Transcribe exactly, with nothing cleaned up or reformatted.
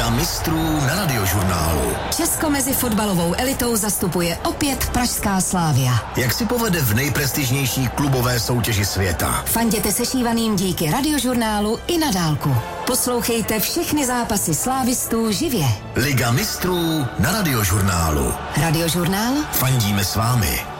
Liga mistrů na Radiožurnálu. Česko mezi fotbalovou elitou zastupuje opět pražská Slavia. Jak si povede v nejprestižnější klubové soutěži světa? Fanděte sešívaným díky Radiožurnálu i na dálku. Poslouchejte všechny zápasy slávistů živě. Liga mistrů na Radiožurnálu. Radiožurnál? Fandíme s vámi.